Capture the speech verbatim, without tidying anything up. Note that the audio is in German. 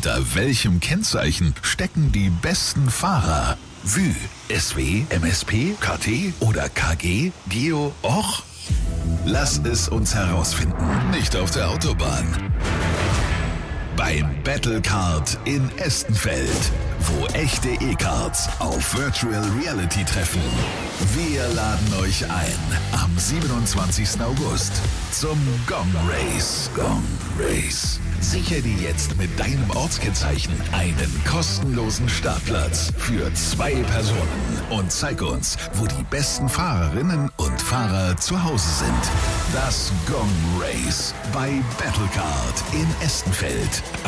Hinter welchem Kennzeichen stecken die besten Fahrer? Vue, S W, M S P, K T oder K G, Geo, Och? Lass es uns herausfinden, nicht auf der Autobahn. Beim Battlecard in Estenfeld, wo echte E-Karts auf Virtual Reality treffen. Wir laden euch ein am siebenundzwanzigsten August zum Gong Race. Gong Race. Sichere dir jetzt mit deinem Ortskennzeichen einen kostenlosen Startplatz für zwei Personen und zeig uns, wo die besten Fahrerinnen und Fahrer zu Hause sind. Das Gong Race bei Battlecard in Estenfeld.